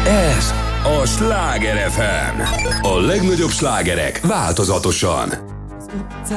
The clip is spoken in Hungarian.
Ez a Sláger FM. A legnagyobb slágerek változatosan.